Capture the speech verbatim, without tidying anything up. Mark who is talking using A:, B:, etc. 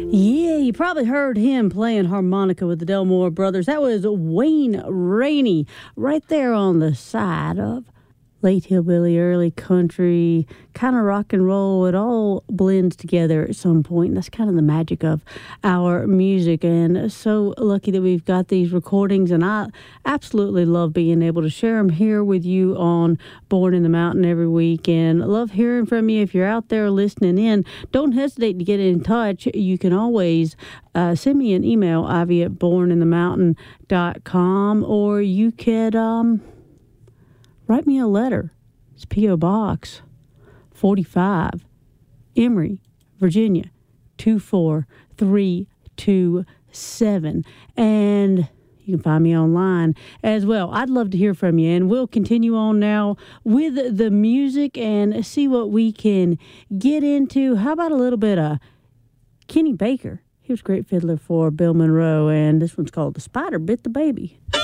A: Yeah, you probably heard him playing harmonica with the Delmore Brothers. That was Wayne Rainey right there on the side of late hillbilly, early country, kind of rock and roll. It all blends together at some point. That's kind of the magic of our music, and so lucky that we've got these recordings, and I absolutely love being able to share them here with you on Born in the Mountain every week, and I love hearing from you. If you're out there listening in, don't hesitate to get in touch. You can always uh, send me an email, ivy at born in the mountain dot com, or you could um, write me a letter. It's P O. Box forty-five, Emory, Virginia, two four three two seven. And you can find me online as well. I'd love to hear from you. And we'll continue on now with the music and see what we can get into. How about a little bit of Kenny Baker? He was a great fiddler for Bill Monroe. And this one's called The Spider Bit the Baby.